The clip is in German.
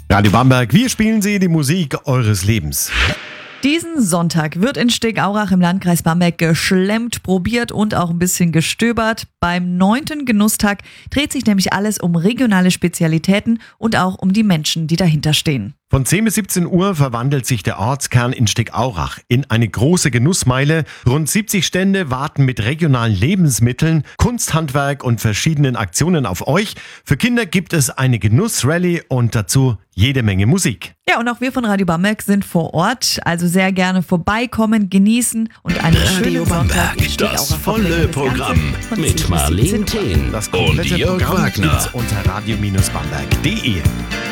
Radio Bamberg, wir spielen Sie die Musik eures Lebens. Diesen Sonntag wird in Steg-Aurach im Landkreis Bamberg geschlemmt, probiert und auch ein bisschen gestöbert. Beim 9. Genusstag dreht sich nämlich alles um regionale Spezialitäten und auch um die Menschen, die dahinter stehen. Von 10 bis 17 Uhr verwandelt sich der Ortskern in Steg-Aurach in eine große Genussmeile. Rund 70 Stände warten mit regionalen Lebensmitteln, Kunsthandwerk und verschiedenen Aktionen auf euch. Für Kinder gibt es eine Genussrallye und dazu jede Menge Musik. Ja, und auch wir von Radio Bamberg sind vor Ort, also sehr gerne vorbeikommen, genießen und einen schönen Sonntag in Steg-Aurach. Das volle Programm mit Marlene Thehn Das und komplette Jörg Programm Wagner gibt's unter radio-bamberg.de.